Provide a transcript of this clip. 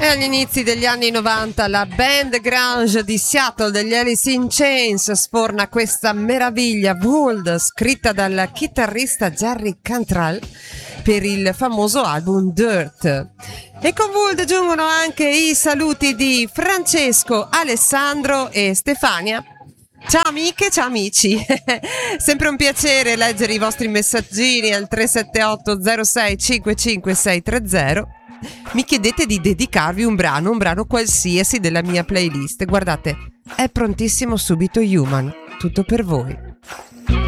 E agli inizi degli anni 90 la band grunge di Seattle degli Alice in Chains sforna questa meraviglia Vold, scritta dal chitarrista Jerry Cantrell per il famoso album Dirt. E con Vold giungono anche i saluti di Francesco, Alessandro e Stefania. Ciao amiche, ciao amici, sempre un piacere leggere i vostri messaggini al 378 06 55630. Mi chiedete di dedicarvi un brano qualsiasi della mia playlist. Guardate, è prontissimo Subito Human, tutto per voi.